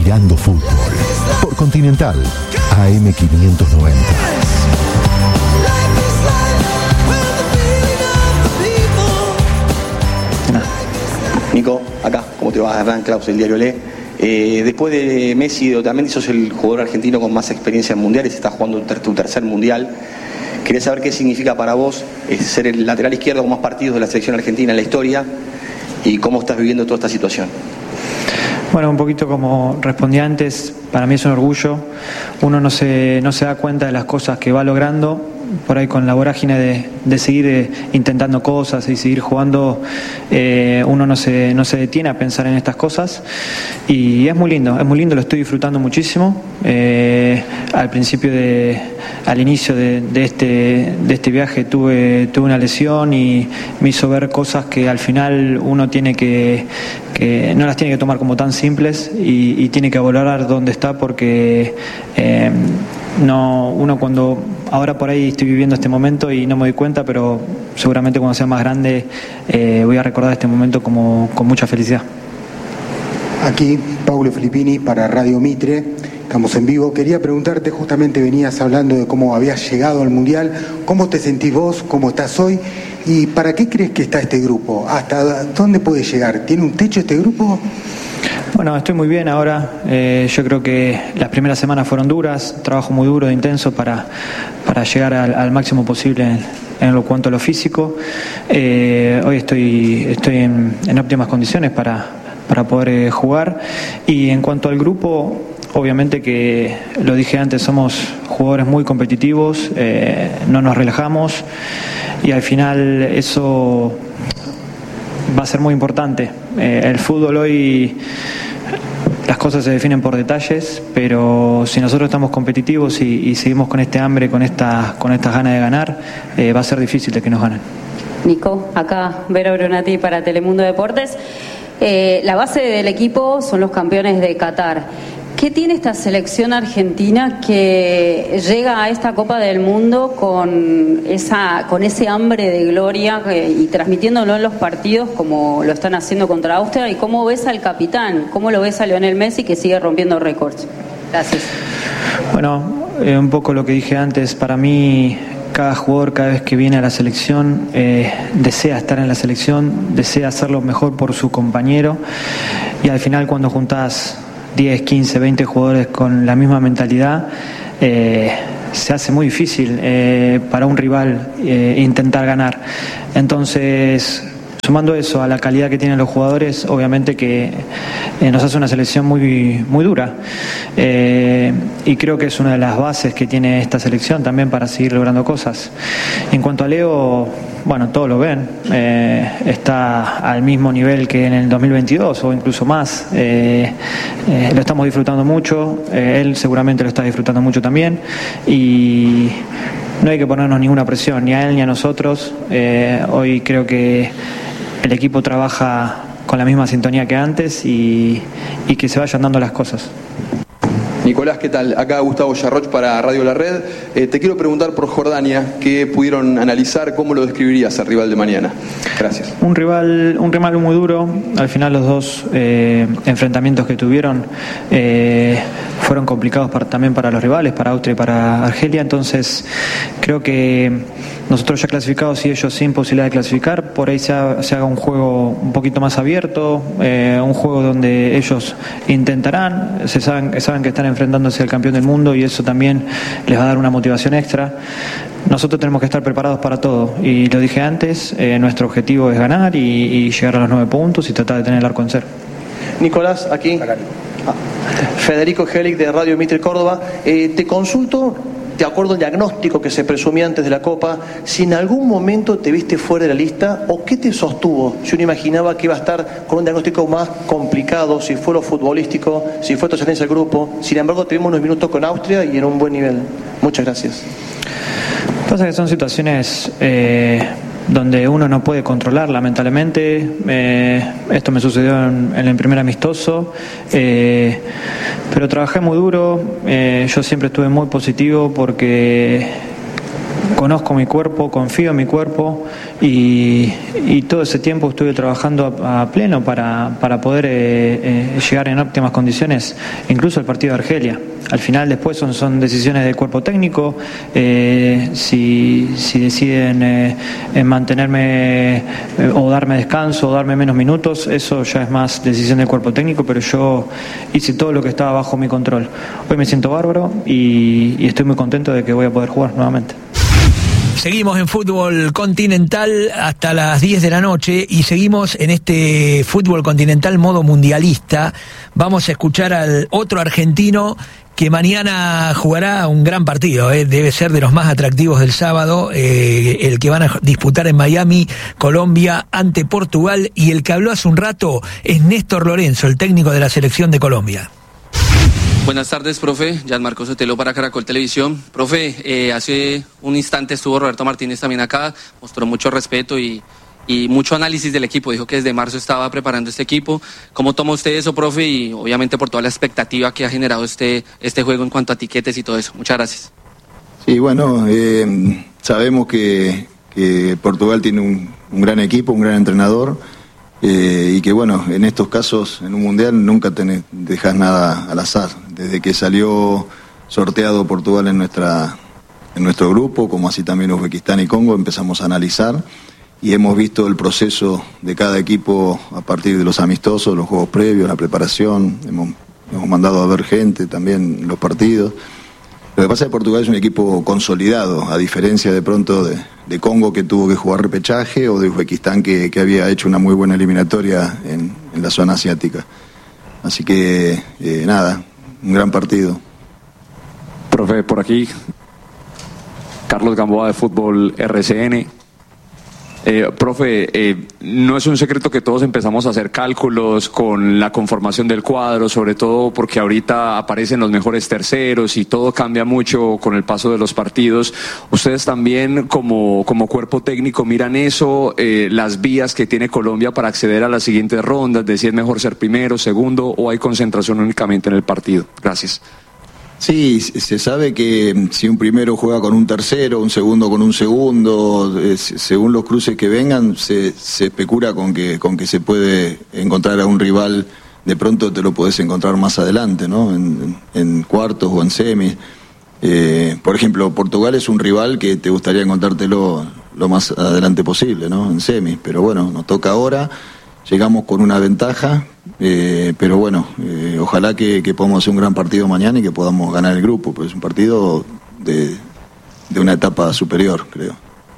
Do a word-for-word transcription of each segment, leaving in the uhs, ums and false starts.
Mirando Fútbol por Continental A M quinientos noventa. Nico, acá, ¿cómo te va? Hernán Claus, del diario Le. Eh, después de Messi y de Otamendi, sos el jugador argentino con más experiencia en mundiales, estás jugando tu tercer mundial. Quería saber qué significa para vos eh, ser el lateral izquierdo con más partidos de la selección argentina en la historia y cómo estás viviendo toda esta situación. Bueno, un poquito como respondí antes, para mí es un orgullo. Uno no se, no se da cuenta de las cosas que va logrando. Por ahí con la vorágine de, de seguir eh, intentando cosas y seguir jugando, eh, uno no se, no se detiene a pensar en estas cosas y es muy lindo, es muy lindo, lo estoy disfrutando muchísimo. Eh, al principio, de, al inicio de, de, este, de este viaje tuve, tuve una lesión y me hizo ver cosas que al final uno tiene que, que no las tiene que tomar como tan simples y, y tiene que valorar dónde está porque eh, no, uno cuando ahora por ahí estoy viviendo este momento y no me doy cuenta, pero seguramente cuando sea más grande eh, voy a recordar este momento como con mucha felicidad. Aquí Paulo Filippini para Radio Mitre, estamos en vivo. Quería preguntarte, justamente venías hablando de cómo habías llegado al Mundial, ¿cómo te sentís vos, cómo estás hoy y para qué crees que está este grupo? ¿Hasta dónde puede llegar? ¿Tiene un techo este grupo? Bueno, estoy muy bien ahora. Eh, yo creo que las primeras semanas fueron duras, trabajo muy duro, intenso para, para llegar al, al máximo posible en, en lo cuanto a lo físico. Eh, hoy estoy, estoy en, en óptimas condiciones para, para poder eh, jugar. Y en cuanto al grupo, obviamente que lo dije antes, somos jugadores muy competitivos, eh, no nos relajamos y al final eso va a ser muy importante. Eh, el fútbol hoy, las cosas se definen por detalles, pero si nosotros estamos competitivos y, y seguimos con este hambre, con esta, con estas ganas de ganar, eh, va a ser difícil de que nos ganen. Nico, acá Vero Brunati para Telemundo Deportes. Eh, la base del equipo son los campeones de Qatar. ¿Qué tiene esta selección argentina que llega a esta Copa del Mundo con esa, con ese hambre de gloria que, y transmitiéndolo en los partidos como lo están haciendo contra Austria? ¿Y cómo ves al capitán? ¿Cómo lo ves a Lionel Messi que sigue rompiendo récords? Gracias. Bueno, eh, un poco lo que dije antes, para mí cada jugador cada vez que viene a la selección eh, desea estar en la selección, desea hacerlo mejor por su compañero y al final cuando juntás diez, quince, veinte jugadores con la misma mentalidad, eh, se hace muy difícil eh, para un rival eh, intentar ganar. Entonces, sumando eso a la calidad que tienen los jugadores, obviamente que eh, nos hace una selección muy, muy dura. Eh, y creo que es una de las bases que tiene esta selección también para seguir logrando cosas. En cuanto a Leo, bueno, todos lo ven, eh, está al mismo nivel que en el dos mil veintidós o incluso más. Eh, eh, lo estamos disfrutando mucho, eh, él seguramente lo está disfrutando mucho también y no hay que ponernos ninguna presión, ni a él ni a nosotros. Eh, hoy creo que el equipo trabaja con la misma sintonía que antes y, y que se vayan dando las cosas. Nicolás, ¿qué tal? Acá Gustavo Yarroch para Radio La Red. Eh, te quiero preguntar por Jordania, ¿qué pudieron analizar? ¿Cómo lo describirías al rival de mañana? Gracias. Un rival, un rival muy duro. Al final los dos eh, enfrentamientos que tuvieron eh, fueron complicados para, también para los rivales, para Austria y para Argelia. Entonces creo que nosotros ya clasificados y ellos sin posibilidad de clasificar, por ahí se, ha, se haga un juego un poquito más abierto, eh, un juego donde ellos intentarán, se saben, saben que están enfrentándose al campeón del mundo y eso también les va a dar una motivación extra. Nosotros tenemos que estar preparados para todo y lo dije antes, eh, nuestro objetivo es ganar y, y llegar a los nueve puntos y tratar de tener el arco en cero. Nicolás, aquí ah, Federico Gelic de Radio Mitre Córdoba. Eh, te consulto, de acuerdo al diagnóstico que se presumía antes de la Copa, si en algún momento te viste fuera de la lista o qué te sostuvo. Yo no imaginaba que iba a estar con un diagnóstico más complicado, si fue lo futbolístico, si fue tu ascendencia al grupo. Sin embargo, tuvimos unos minutos con Austria y en un buen nivel. Muchas gracias. Pasa que son situaciones eh, donde uno no puede controlar, lamentablemente. Eh, esto me sucedió en, en el primer amistoso, eh, pero trabajé muy duro. Eh, yo siempre estuve muy positivo porque conozco mi cuerpo, confío en mi cuerpo y, y todo ese tiempo estuve trabajando a, a pleno para, para poder eh, eh, llegar en óptimas condiciones, incluso el partido de Argelia. Al final después son, son decisiones del cuerpo técnico, eh, si, si deciden eh, mantenerme eh, o darme descanso o darme menos minutos, eso ya es más decisión del cuerpo técnico, pero yo hice todo lo que estaba bajo mi control. Hoy me siento bárbaro y, y estoy muy contento de que voy a poder jugar nuevamente. Seguimos en fútbol continental hasta las diez de la noche y seguimos en este fútbol continental modo mundialista. Vamos a escuchar al otro argentino que mañana jugará un gran partido, ¿eh? Debe ser de los más atractivos del sábado, eh, el que van a disputar en Miami, Colombia, ante Portugal, y el que habló hace un rato es Néstor Lorenzo, el técnico de la selección de Colombia. Buenas tardes, profe. Gianmarco Sotelo para Caracol Televisión. Profe, eh, hace un instante estuvo Roberto Martínez también acá, mostró mucho respeto y, y mucho análisis del equipo. Dijo que desde marzo estaba preparando este equipo. ¿Cómo toma usted eso, profe? Y obviamente por toda la expectativa que ha generado este, este juego en cuanto a tiquetes y todo eso. Muchas gracias. Sí, bueno, eh, sabemos que, que Portugal tiene un, un gran equipo, un gran entrenador. Eh, y que bueno, en estos casos, en un mundial, nunca tenés, dejás nada al azar. Desde que salió sorteado Portugal en nuestra en nuestro grupo, como así también Uzbekistán y Congo, empezamos a analizar y hemos visto el proceso de cada equipo a partir de los amistosos, los juegos previos, la preparación, hemos, hemos mandado a ver gente también los partidos. Lo que pasa es que Portugal es un equipo consolidado, a diferencia de pronto de, de Congo, que tuvo que jugar repechaje, o de Uzbekistán, que, que había hecho una muy buena eliminatoria en, en la zona asiática. Así que, eh, nada, un gran partido. Profe, por aquí, Carlos Gamboa de Fútbol R C N. Eh, profe, eh, no es un secreto que todos empezamos a hacer cálculos con la conformación del cuadro, sobre todo porque ahorita aparecen los mejores terceros y todo cambia mucho con el paso de los partidos. ¿Ustedes también como, como cuerpo técnico miran eso, eh, las vías que tiene Colombia para acceder a las siguientes rondas, de si es mejor ser primero, segundo, o hay concentración únicamente en el partido? Gracias. Sí, se sabe que si un primero juega con un tercero, un segundo con un segundo, es, según los cruces que vengan, se, se especula con que, con que se puede encontrar a un rival, de pronto te lo podés encontrar más adelante, ¿no? En, en cuartos o en semis. Eh, por ejemplo, Portugal es un rival que te gustaría encontrártelo lo más adelante posible, ¿no? En semis, pero bueno, nos toca ahora. Llegamos con una ventaja, eh, pero bueno, eh, ojalá que, que podamos hacer un gran partido mañana y que podamos ganar el grupo, pues es un partido de, de una etapa superior, creo.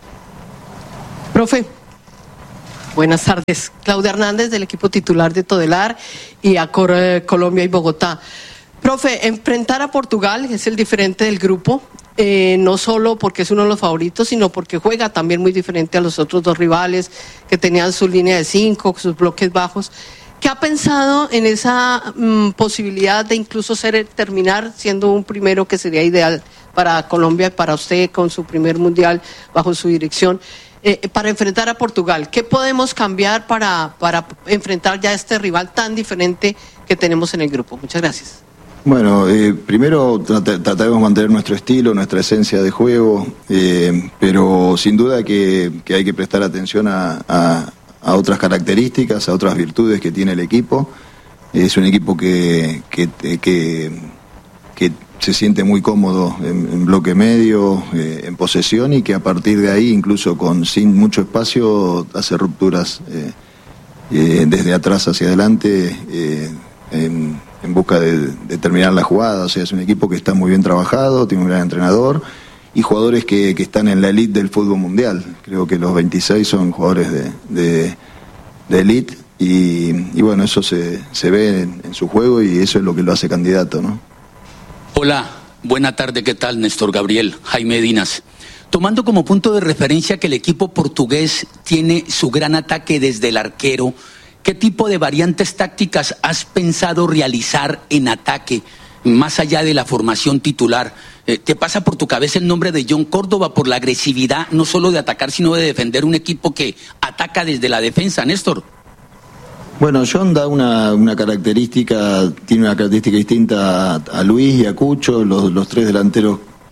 Profe, buenas tardes. Claudia Hernández, del equipo titular de Todelar y Acor eh, Colombia y Bogotá. Profe, enfrentar a Portugal es el diferente del grupo. Eh, no solo porque es uno de los favoritos, sino porque juega también muy diferente a los otros dos rivales que tenían su línea de cinco, sus bloques bajos. ¿Qué ha pensado en esa mm, posibilidad de incluso ser terminar siendo un primero que sería ideal para Colombia y para usted con su primer mundial bajo su dirección, eh, para enfrentar a Portugal? ¿Qué podemos cambiar para, para enfrentar ya a este rival tan diferente que tenemos en el grupo? Muchas gracias. Bueno, eh, primero trat- trataremos de mantener nuestro estilo, nuestra esencia de juego, eh, pero sin duda que, que hay que prestar atención a, a, a otras características, a otras virtudes que tiene el equipo. Es un equipo que, que, que, que se siente muy cómodo en, en bloque medio, eh, en posesión, y que a partir de ahí, incluso con sin mucho espacio, hace rupturas eh, eh, desde atrás hacia adelante, eh, en, en busca de, de terminar la jugada. O sea, es un equipo que está muy bien trabajado, tiene un gran entrenador y jugadores que, que están en la elite del fútbol mundial. Creo que los veintiséis son jugadores de, de, de elite y, y bueno, eso se, se ve en, en su juego y eso es lo que lo hace candidato, ¿no? Hola, buena tarde, ¿qué tal? Néstor Gabriel, Jaime Dinas. Tomando como punto de referencia que el equipo portugués tiene su gran ataque desde el arquero, ¿qué tipo de variantes tácticas has pensado realizar en ataque, más allá de la formación titular? Eh, ¿Te pasa por tu cabeza el nombre de John Córdoba por la agresividad, no solo de atacar, sino de defender un equipo que ataca desde la defensa, Néstor? Bueno, John da una, una característica, tiene una característica distinta a, a Luis y a Cucho. Los, los tres delanteros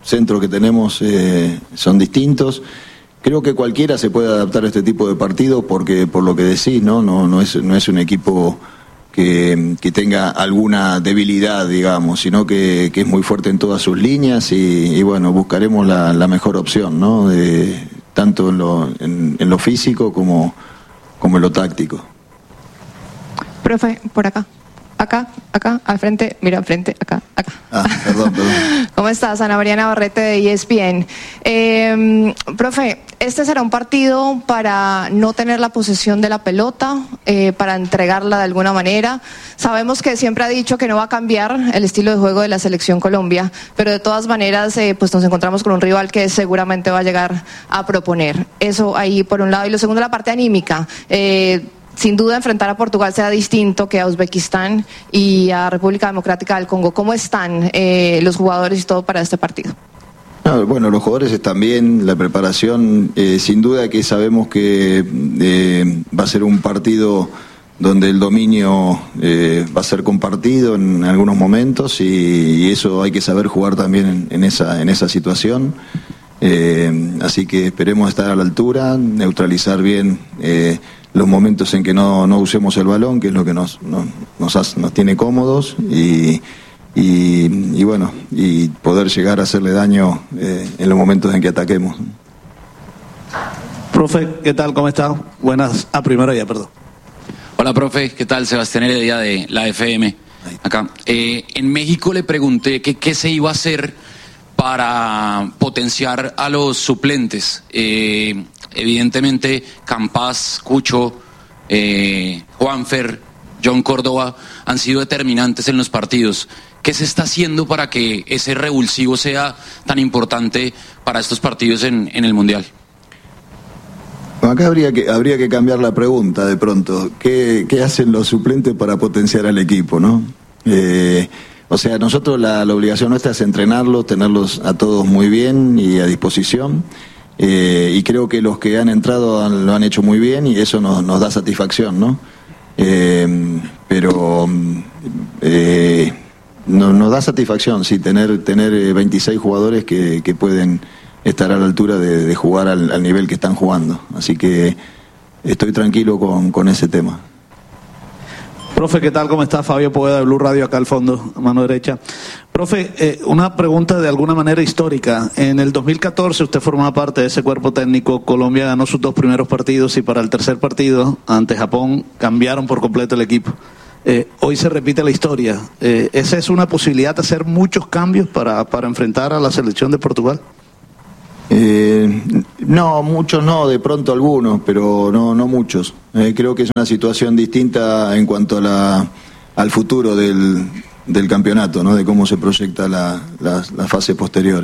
centros que tenemos eh, son distintos. Creo que cualquiera se puede adaptar a este tipo de partidos porque, por lo que decís, no, no, no es, no es un equipo que, que tenga alguna debilidad, digamos, sino que, que es muy fuerte en todas sus líneas y, y bueno, buscaremos la, la mejor opción, ¿no? De, tanto en lo, en, en lo físico como, como en lo táctico. Profe, por acá. Acá, acá, al frente, mira, al frente, acá, acá. Ah, perdón, perdón. ¿Cómo estás? Ana Mariana Barrete de E S P N. Eh, profe, este será un partido para no tener la posesión de la pelota, eh, para entregarla de alguna manera. Sabemos que siempre ha dicho que no va a cambiar el estilo de juego de la Selección Colombia, pero de todas maneras, eh, pues nos encontramos con un rival que seguramente va a llegar a proponer. Eso ahí por un lado. Y lo segundo, la parte anímica. Eh, Sin duda, enfrentar a Portugal será distinto que a Uzbekistán y a República Democrática del Congo. ¿Cómo están eh, los jugadores y todo para este partido? No, bueno, los jugadores están bien, la preparación, eh, sin duda que sabemos que eh, va a ser un partido donde el dominio eh, va a ser compartido en algunos momentos y, y eso hay que saber jugar también en, en, esa, en esa situación. Eh, así que esperemos estar a la altura, neutralizar bien eh, los momentos en que no, no usemos el balón, que es lo que nos, nos, nos, hace, nos tiene cómodos y, y, y bueno, y poder llegar a hacerle daño eh, en los momentos en que ataquemos. Profe, ¿qué tal? ¿Cómo está? Buenas, a primero ya, perdón. Hola, profe, ¿qué tal? Sebastián Heredia de la F M, acá. Eh, en México le pregunté que qué se iba a hacer para potenciar a los suplentes. Eh, evidentemente, Campas, Cucho, eh, Juanfer, John Córdoba han sido determinantes en los partidos. ¿Qué se está haciendo para que ese revulsivo sea tan importante para estos partidos en, en el Mundial? Acá habría que, habría que cambiar la pregunta de pronto. ¿Qué, qué hacen los suplentes para potenciar al equipo, no? Eh, O sea, nosotros la, la obligación nuestra es entrenarlos, tenerlos a todos muy bien y a disposición. Eh, y creo que los que han entrado han, lo han hecho muy bien y eso nos, nos da satisfacción, ¿no? Eh, pero eh, no, nos da satisfacción, sí, tener, tener veintiséis jugadores que, que pueden estar a la altura de, de jugar al, al nivel que están jugando. Así que estoy tranquilo con, con ese tema. Profe, ¿qué tal? ¿Cómo está? Fabio Poveda de Blue Radio, acá al fondo, a mano derecha. Profe, eh, una pregunta de alguna manera histórica. En el dos mil catorce usted formaba parte de ese cuerpo técnico. Colombia ganó sus dos primeros partidos y para el tercer partido, ante Japón, cambiaron por completo el equipo. Eh, hoy se repite la historia. Eh, ¿Esa es una posibilidad de hacer muchos cambios para, para enfrentar a la selección de Portugal? Eh, no, muchos no, de pronto algunos, pero no, no muchos. Eh, creo que es una situación distinta en cuanto a la, al futuro del, del campeonato, ¿no? De cómo se proyecta la, la, la fase posterior.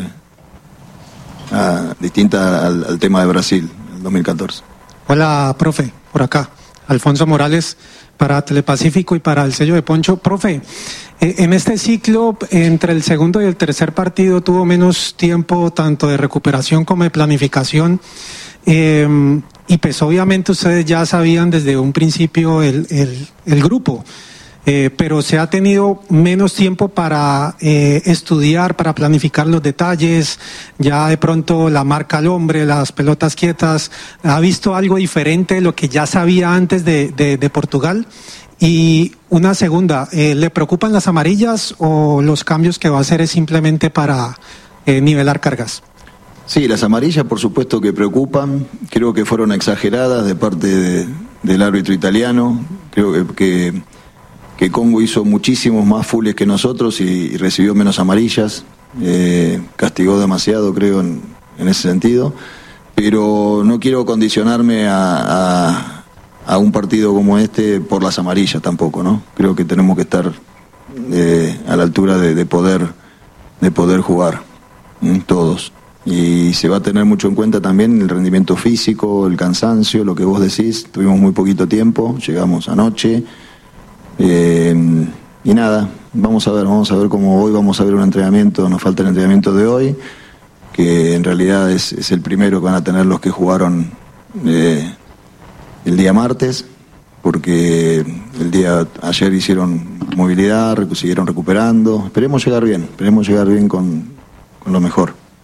Ah, distinta al, al tema de Brasil, el dos mil catorce. Hola, profe, por acá. Alfonso Morales para Telepacífico y para el sello de Poncho. Profe, eh, en este ciclo, entre el segundo y el tercer partido, tuvo menos tiempo tanto de recuperación como de planificación. Eh, y pues obviamente ustedes ya sabían desde un principio el, el, el grupo. Eh, pero se ha tenido menos tiempo para eh, estudiar, para planificar los detalles, ya de pronto la marca al hombre, las pelotas quietas. ¿Ha visto algo diferente de lo que ya sabía antes de, de, de Portugal? Y una segunda, eh, ¿le preocupan las amarillas o los cambios que va a hacer es simplemente para eh, nivelar cargas? Sí, las amarillas por supuesto que preocupan, creo que fueron exageradas de parte de, del árbitro italiano, creo que... que que Congo hizo muchísimos más fulles que nosotros y, y recibió menos amarillas, eh, castigó demasiado creo en, en ese sentido, pero no quiero condicionarme a, a, a un partido como este por las amarillas tampoco, ¿no? Creo que tenemos que estar eh, a la altura de, de poder de poder jugar, ¿eh? Todos, y se va a tener mucho en cuenta también el rendimiento físico, el cansancio, lo que vos decís. Tuvimos muy poquito tiempo, llegamos anoche. Eh, y nada, vamos a ver, vamos a ver cómo hoy vamos a ver un entrenamiento, nos falta el entrenamiento de hoy, que en realidad es, es el primero que van a tener los que jugaron eh, el día martes, porque el día ayer hicieron movilidad, siguieron recuperando. Esperemos llegar bien, esperemos llegar bien con, con lo mejor.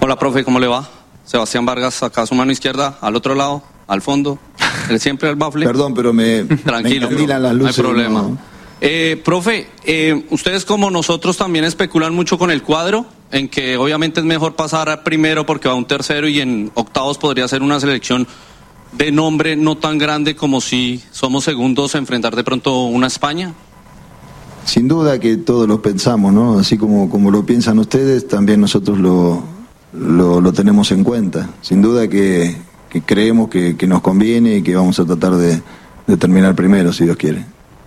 Hola, profe, ¿cómo le va? Sebastián Vargas, acá a su mano izquierda, al otro lado, al fondo, el siempre al bafle. Perdón, pero me, Tranquilo, me encandilan las luces. No hay problema. No. Eh, profe, eh, ustedes como nosotros también especulan mucho con el cuadro, en que obviamente es mejor pasar primero porque va un tercero y en octavos podría ser una selección de nombre no tan grande como si somos segundos, enfrentar de pronto una España. Sin duda que todos lo pensamos, ¿no? Así como, como lo piensan ustedes, también nosotros lo, lo, lo tenemos en cuenta. Sin duda que, que creemos que, que nos conviene y que vamos a tratar de, de terminar primero, si Dios quiere.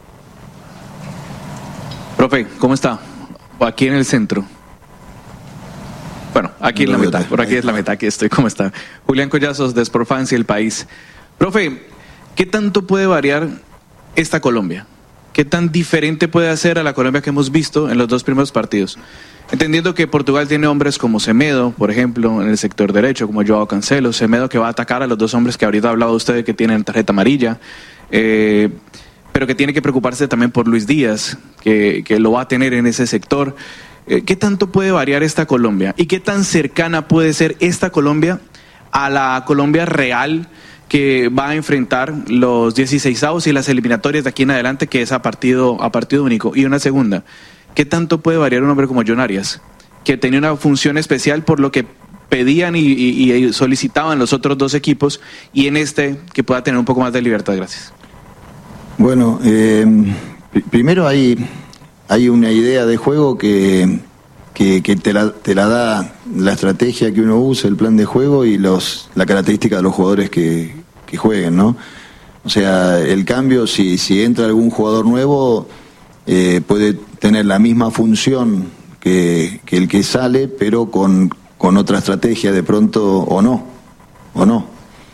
Profe, ¿cómo está? Aquí en el centro. Bueno, aquí en la meta, por aquí es la meta, aquí estoy, ¿cómo está? Julián Collazos, de Sportfans y El País. Profe, ¿qué tanto puede variar esta Colombia? ¿Qué tan diferente puede hacer a la Colombia que hemos visto en los dos primeros partidos? Entendiendo que Portugal tiene hombres como Semedo, por ejemplo, en el sector derecho, como Joao Cancelo, Semedo que va a atacar a los dos hombres que ahorita ha hablado usted que tienen tarjeta amarilla, eh, pero que tiene que preocuparse también por Luis Díaz, que, que lo va a tener en ese sector. ¿Qué tanto puede variar esta Colombia? ¿Y qué tan cercana puede ser esta Colombia a la Colombia real que va a enfrentar los dieciseisavos y las eliminatorias de aquí en adelante, que es a partido, a partido único? Y una segunda, ¿qué tanto puede variar un hombre como John Arias, que tenía una función especial por lo que pedían y, y, y solicitaban los otros dos equipos, y en este que pueda tener un poco más de libertad? Gracias. Bueno, eh, primero hay... Hay una idea de juego que, que, que te, la, te la da la estrategia que uno usa, el plan de juego y los, la característica de los jugadores que, que jueguen, ¿no? O sea, el cambio, si, si entra algún jugador nuevo, eh, puede tener la misma función que, que el que sale, pero con, con otra estrategia de pronto, o no, o no.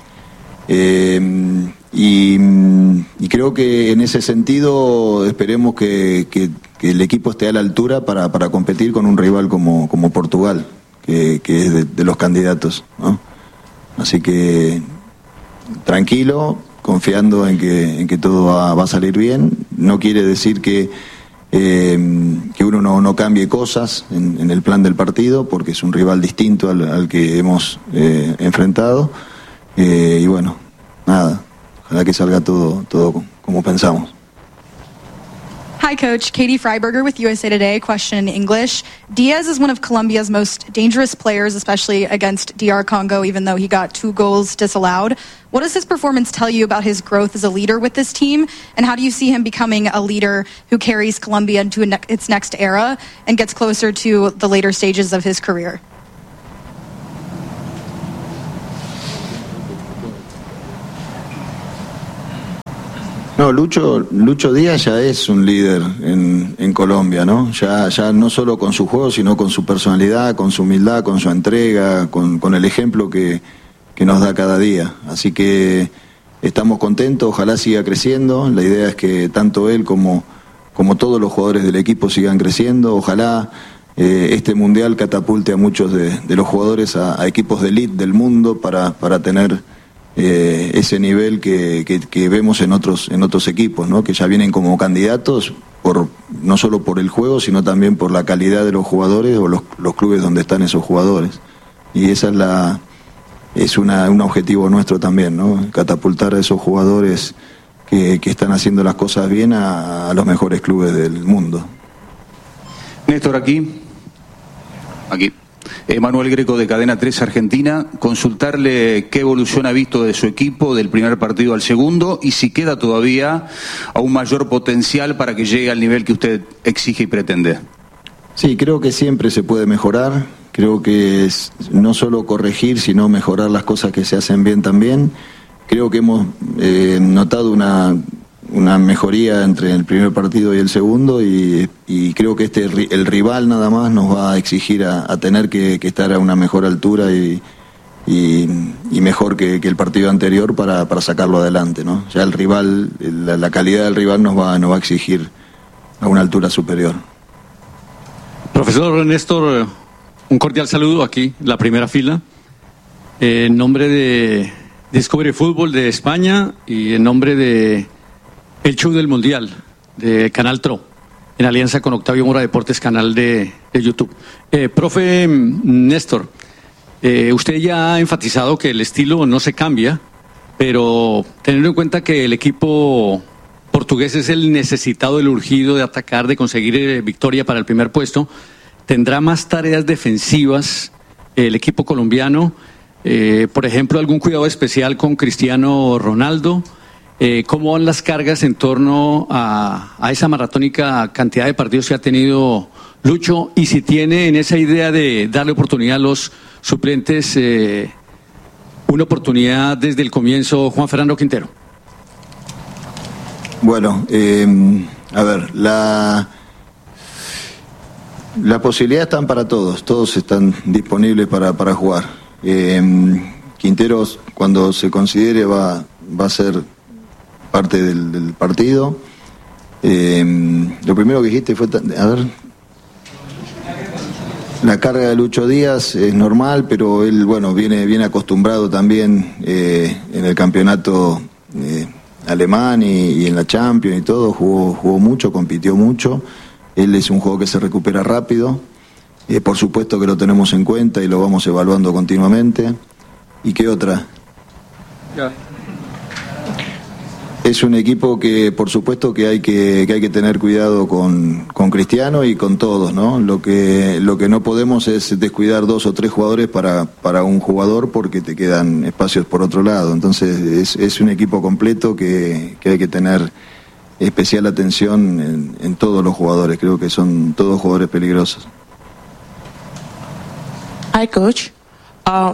Eh, y, y creo que en ese sentido esperemos que, que, que el equipo esté a la altura para, para competir con un rival como, como Portugal, que, que es de, de los candidatos, ¿no? Así que tranquilo, confiando en que, en que todo va, va a salir bien. No quiere decir que, eh, que uno no, no cambie cosas en, en el plan del partido, porque es un rival distinto al, al que hemos eh, enfrentado. Eh, y bueno, nada, ojalá que salga todo, todo como pensamos. Hi, Coach. Katie Freiberger with U S A Today. Question in English. Diaz is one of Colombia's most dangerous players, especially against D R Congo, even though he got two goals disallowed. What does his performance tell you about his growth as a leader with this team? And how do you see him becoming a leader who carries Colombia into ne- its next era and gets closer to the later stages of his career? No, Lucho, Lucho Díaz ya es un líder en, en Colombia, ¿no? Ya, ya no solo con su juego, sino con su personalidad, con su humildad, con su entrega, con, con el ejemplo que, que nos da cada día. Así que estamos contentos, ojalá siga creciendo. La idea es que tanto él como, como todos los jugadores del equipo sigan creciendo. Ojalá eh, este mundial catapulte a muchos de, de los jugadores a, a equipos de elite del mundo para, para tener Eh, ese nivel que, que, que vemos en otros en otros equipos, ¿no? Que ya vienen como candidatos por no solo por el juego, sino también por la calidad de los jugadores o los, los clubes donde están esos jugadores. Y esa es la es una, un objetivo nuestro también, ¿no? Catapultar a esos jugadores que, que están haciendo las cosas bien a, a los mejores clubes del mundo. Néstor, aquí. Aquí. Manuel Greco de Cadena tres Argentina, consultarle qué evolución ha visto de su equipo del primer partido al segundo y si queda todavía aún mayor potencial para que llegue al nivel que usted exige y pretende. Sí, creo que siempre se puede mejorar, creo que es no solo corregir, sino mejorar las cosas que se hacen bien también. Creo que hemos eh, notado una... una mejoría entre el primer partido y el segundo y, y creo que este el rival nada más nos va a exigir a, a tener que, que estar a una mejor altura y, y, y mejor que, que el partido anterior para, para sacarlo adelante, ¿no? Ya el rival, la, la calidad del rival nos va, nos va a exigir a una altura superior. Profesor Néstor, un cordial saludo aquí, la primera fila, eh, en nombre de Discovery Fútbol de España y en nombre de El Show del Mundial, de Canal Tro, en alianza con Octavio Mora Deportes, canal de, de YouTube. Eh, profe Néstor, Eh, usted ya ha enfatizado que el estilo no se cambia, pero teniendo en cuenta que el equipo portugués es el necesitado, el urgido de atacar, de conseguir eh, victoria para el primer puesto, ¿tendrá más tareas defensivas eh, el equipo colombiano? Eh, por ejemplo, algún cuidado especial con Cristiano Ronaldo. Eh, ¿Cómo van las cargas en torno a, a esa maratónica cantidad de partidos que ha tenido Lucho? Y si tiene en esa idea de darle oportunidad a los suplentes, eh, una oportunidad desde el comienzo, Juan Fernando Quintero. Bueno, eh, a ver, la, la posibilidad están para todos, todos están disponibles para, para jugar. Eh, Quinteros, cuando se considere, va, va a ser parte del, del partido. Eh, lo primero que dijiste fue, a ver, la carga de Lucho Díaz es normal, pero él, bueno, viene, viene acostumbrado también eh, en el campeonato eh, alemán y, y en la Champions y todo, jugó, jugó mucho, compitió mucho. Él es un juego que se recupera rápido. Eh, por supuesto que lo tenemos en cuenta y lo vamos evaluando continuamente. ¿Y qué otra? Ya. Es un equipo que, por supuesto, que hay que, que hay que tener cuidado con, con Cristiano y con todos, ¿no? Lo que, lo que no podemos es descuidar dos o tres jugadores para, para un jugador porque te quedan espacios por otro lado. Entonces es, es un equipo completo que, que hay que tener especial atención en, en todos los jugadores. Creo que son todos jugadores peligrosos. Hi, coach. Uh...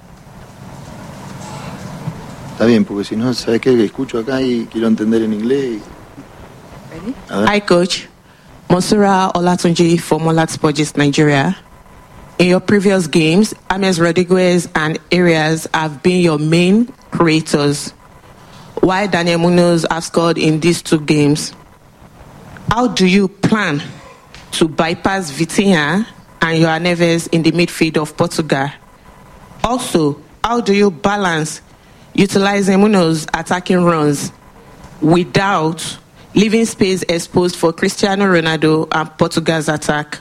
Está bien, porque si no, ¿sabes qué? Escucho acá y quiero entender en inglés. Y... Hi, coach. Monsura Olatunji from Molat Sports Nigeria. In your previous games, James Rodriguez and Arias have been your main creators, while Daniel Munoz have scored in these two games. How do you plan to bypass Vitinha and João Neves in the midfield of Portugal? Also, how do you balance utilizing Munoz attacking runs without leaving space exposed for Cristiano Ronaldo and Portugal's attack?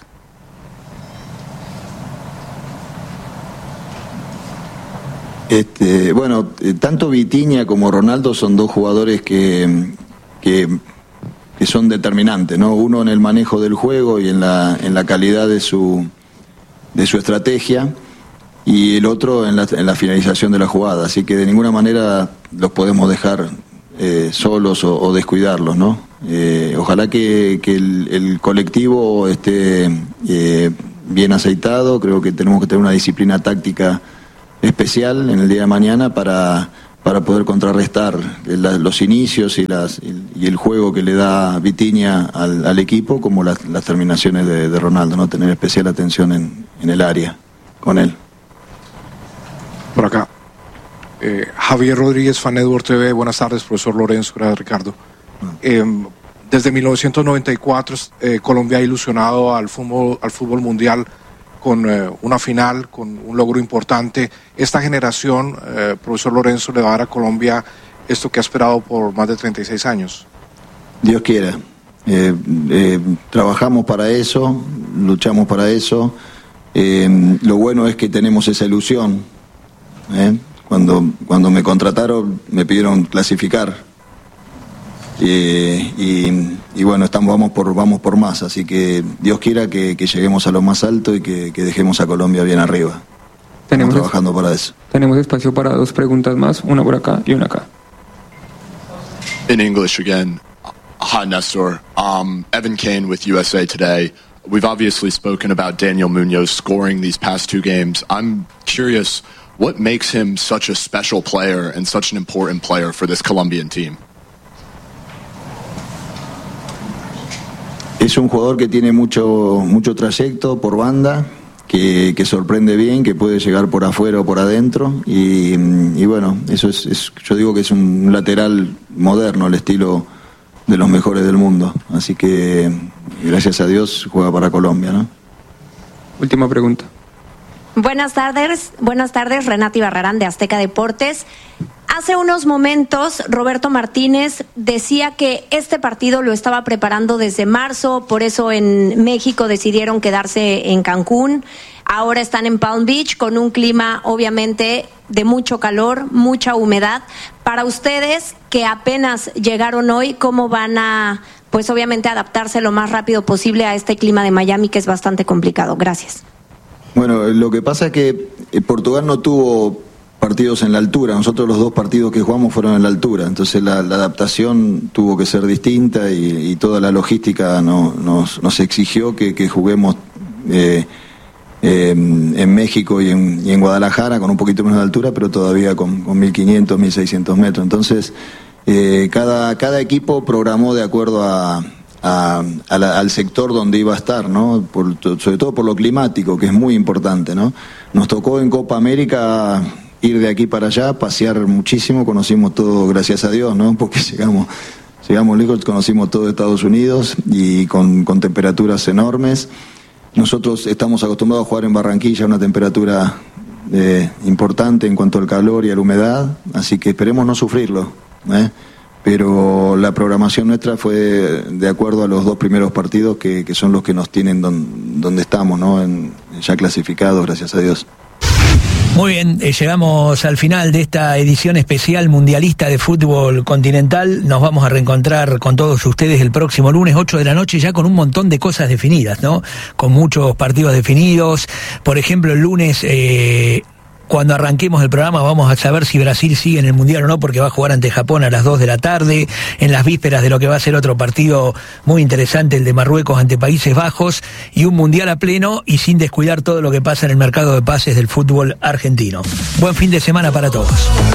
Este, bueno, tanto Vitinha como Ronaldo son dos jugadores que, que, que son determinantes, ¿no? Uno en el manejo del juego y en la, en la calidad de su, de su estrategia, y el otro en la, en la finalización de la jugada. Así que de ninguna manera los podemos dejar eh, solos o, o descuidarlos, ¿no? Eh, ojalá que, que el, el colectivo esté eh, bien aceitado. Creo que tenemos que tener una disciplina táctica especial en el día de mañana para, para poder contrarrestar la, los inicios y, las, y el juego que le da Vitinha al, al equipo, como las, las terminaciones de, de Ronaldo, ¿no? Tener especial atención en, en el área con él. Por acá. Eh, Javier Rodríguez, Fan Network T V. Buenas tardes, profesor Lorenzo. Gracias, Ricardo. Eh, desde mil novecientos noventa y cuatro, eh, Colombia ha ilusionado al fútbol, al fútbol mundial con eh, una final, con un logro importante. Esta generación, eh, profesor Lorenzo, le va a dar a Colombia esto que ha esperado por más de treinta y seis años. Dios quiera. Eh, eh, trabajamos para eso, luchamos para eso. Eh, lo bueno es que tenemos esa ilusión. ¿eh? Cuando, cuando me contrataron me pidieron clasificar. Eh, y, y bueno, estamos, vamos por, vamos por más, así que Dios quiera que, que lleguemos a lo más alto y que, que dejemos a Colombia bien arriba. Estamos trabajando para eso. Tenemos espacio para dos preguntas más, una por acá y una acá. In English again. Hi, Nestor. Um, Evan Kane with U S A Today. We've obviously spoken about Daniel Munoz scoring these past two games. I'm curious, what makes him such a special player and such an important player for this Colombian team? Es un jugador que tiene mucho, mucho trayecto por banda, que, que sorprende bien, que puede llegar por afuera o por adentro, y, y bueno, eso es, es, yo digo que es un lateral moderno, el estilo de los mejores del mundo, así que gracias a Dios juega para Colombia, ¿no? Última pregunta. Buenas tardes, buenas tardes, Renata Ibarrarán de Azteca Deportes. Hace unos momentos Roberto Martínez decía que este partido lo estaba preparando desde marzo, por eso en México decidieron quedarse en Cancún. Ahora están en Palm Beach con un clima obviamente de mucho calor, mucha humedad. Para ustedes que apenas llegaron hoy, ¿cómo van a, pues obviamente, adaptarse lo más rápido posible a este clima de Miami que es bastante complicado? Gracias. Bueno, lo que pasa es que Portugal no tuvo partidos en la altura. Nosotros los dos partidos que jugamos fueron en la altura. Entonces la, la adaptación tuvo que ser distinta y, y toda la logística no, nos, nos exigió que, que juguemos eh, eh, en México y en, y en Guadalajara con un poquito menos de altura, pero todavía con, con mil quinientos, mil seiscientos metros. Entonces eh, cada, cada equipo programó de acuerdo a... A, a la, al sector donde iba a estar, ¿no? Por, sobre todo por lo climático, que es muy importante, ¿no? Nos tocó en Copa América ir de aquí para allá, pasear muchísimo, conocimos todo, gracias a Dios, ¿no? Porque llegamos, llegamos lejos, conocimos todo Estados Unidos y con, con temperaturas enormes. Nosotros estamos acostumbrados a jugar en Barranquilla a una temperatura eh, importante en cuanto al calor y a la humedad, así que esperemos no sufrirlo, ¿eh? Pero la programación nuestra fue de acuerdo a los dos primeros partidos que, que son los que nos tienen don, donde estamos, ¿no? En, ya clasificados, gracias a Dios. Muy bien, eh, llegamos al final de esta edición especial mundialista de fútbol continental. Nos vamos a reencontrar con todos ustedes el próximo lunes, ocho de la noche, ya con un montón de cosas definidas, ¿no? Con muchos partidos definidos. Por ejemplo, el lunes... Eh, Cuando arranquemos el programa vamos a saber si Brasil sigue en el Mundial o no, porque va a jugar ante Japón a las dos de la tarde, en las vísperas de lo que va a ser otro partido muy interesante, el de Marruecos ante Países Bajos, y un Mundial a pleno y sin descuidar todo lo que pasa en el mercado de pases del fútbol argentino. Buen fin de semana para todos.